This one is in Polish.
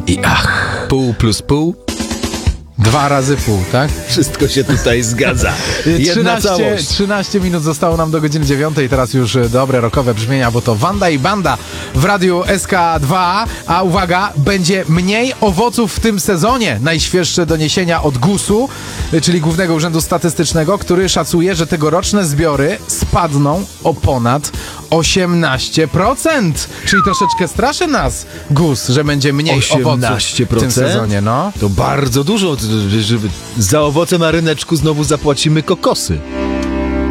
I ach. Pół plus pół. 2 razy pół, tak? Wszystko się tutaj zgadza. Jedna całość. 13 minut zostało nam do godziny 9. Teraz już dobre rockowe brzmienia, bo to Wanda i Banda w radiu SK2. A uwaga, będzie mniej owoców w tym sezonie. Najświeższe doniesienia od GUS-u, czyli Głównego Urzędu Statystycznego, który szacuje, że tegoroczne zbiory spadną o ponad 18%. Czyli troszeczkę straszy nas GUS, że będzie mniej owoców w tym sezonie. No. To bardzo dużo. Za owoce na ryneczku znowu zapłacimy kokosy.